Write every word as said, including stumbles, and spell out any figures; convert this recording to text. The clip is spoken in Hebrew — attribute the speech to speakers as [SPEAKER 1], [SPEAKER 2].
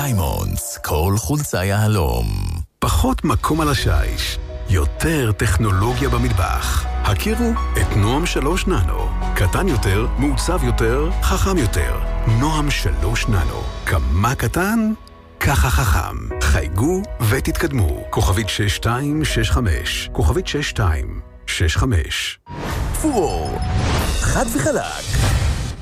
[SPEAKER 1] דיימונדס, כל חולצה יהלום.
[SPEAKER 2] פחות מקום על השיש, יותר טכנולוגיה במטבח. הכירו את נועם שלוש ננו. קטן יותר, מעוצב יותר, חכם יותר. נועם שלוש ננו. כמה קטן? ככה חכם. חייגו ותתקדמו. כוכבית שש שתיים שש חמש. כוכבית שש שתיים שש חמש.
[SPEAKER 1] פור, חד וחלק.